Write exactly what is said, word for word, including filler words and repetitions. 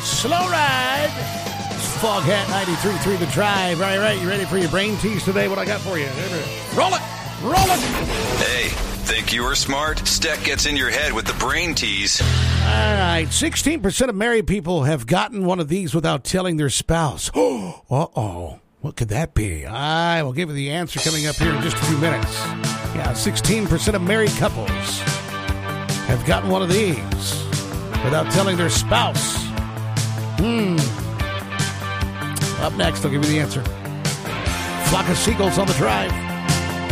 Slow Ride. It's Foghat ninety-three point three The Drive. All right, right. You ready for your brain tease today? What I got for you? Roll it. Roll it. Hey, think you were smart? Steck gets in your head with the brain tease. All right. sixteen percent of married people have gotten one of these without telling their spouse. Oh, uh-oh. What could that be? I will give you the answer coming up here in just a few minutes. Yeah, sixteen percent of married couples have gotten one of these without telling their spouse. Hmm. Up next, I'll give you the answer. Flock of seagulls on the drive.